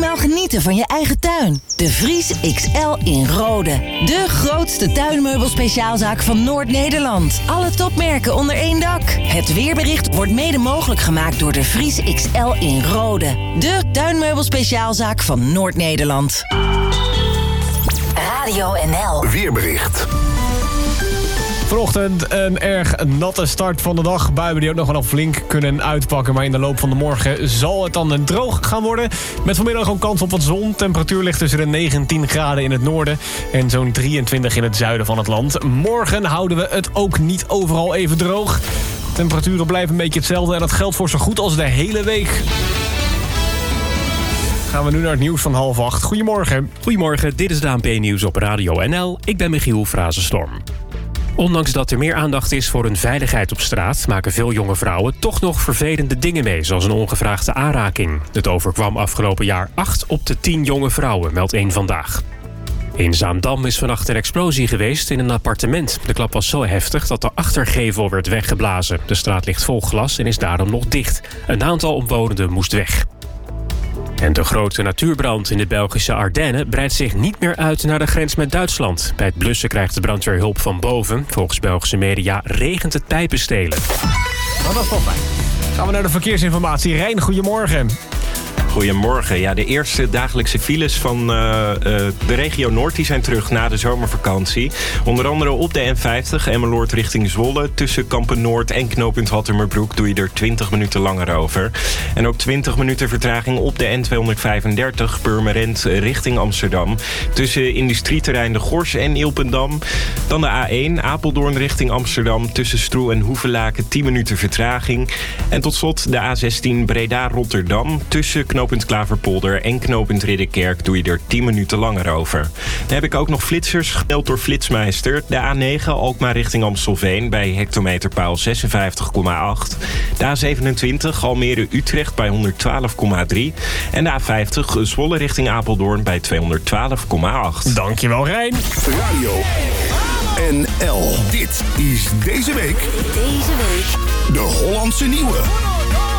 snel genieten van je eigen tuin. De Vries XL in Rode. De grootste tuinmeubelspeciaalzaak van Noord-Nederland. Alle topmerken onder één dak. Het weerbericht wordt mede mogelijk gemaakt door De Vries XL in Rode. De tuinmeubelspeciaalzaak van Noord-Nederland. Radio NL. Weerbericht. Vanochtend een erg natte start van de dag. Buien die ook nog wel flink kunnen uitpakken. Maar in de loop van de morgen zal het dan droog gaan worden. Met vanmiddag gewoon kans op wat zon. Temperatuur ligt tussen de 19 graden in het noorden en zo'n 23 in het zuiden van het land. Morgen houden we het ook niet overal even droog. Temperaturen blijven een beetje hetzelfde en dat geldt voor zo goed als de hele week. Gaan we nu naar het nieuws van 7:30. Goedemorgen. Goedemorgen, dit is het ANP-nieuws op Radio NL. Ik ben Michiel Frazenstorm. Ondanks dat er meer aandacht is voor hun veiligheid op straat, maken veel jonge vrouwen toch nog vervelende dingen mee, zoals een ongevraagde aanraking. Het overkwam afgelopen jaar 8 op de 10 jonge vrouwen, meldt Eén Vandaag. In Zaandam is vannacht een explosie geweest in een appartement. De klap was zo heftig dat de achtergevel werd weggeblazen. De straat ligt vol glas en is daarom nog dicht. Een aantal omwonenden moest weg. En de grote natuurbrand in de Belgische Ardennen breidt zich niet meer uit naar de grens met Duitsland. Bij het blussen krijgt de brandweer hulp van boven. Volgens Belgische media regent het pijpenstelen. Oh, dat is wel fijn. Gaan we naar de verkeersinformatie. Rijn, goedemorgen. Goedemorgen. Ja, de eerste dagelijkse files van de regio Noord die zijn terug na de zomervakantie. Onder andere op de N50 Emmeloord richting Zwolle. Tussen Kampen Noord en knooppunt Hattemerbroek doe je er 20 minuten langer over. En ook 20 minuten vertraging op de N235 Purmerend richting Amsterdam. Tussen industrieterrein De Gors en Ilpendam. Dan de A1 Apeldoorn richting Amsterdam. Tussen Stroe en Hoevelaken 10 minuten vertraging. En tot slot de A16 Breda-Rotterdam. Tussen knooppunt Klaverpolder en knooppunt Ridderkerk doe je er 10 minuten langer over. Dan heb ik ook nog flitsers gemeld door Flitsmeister. De A9 Alkmaar richting Amstelveen bij hectometerpaal 56,8. De A27 Almere-Utrecht bij 112,3. En de A50 Zwolle richting Apeldoorn bij 212,8. Dankjewel, Rijn. Radio NL. Dit is deze week de Hollandse Nieuwe.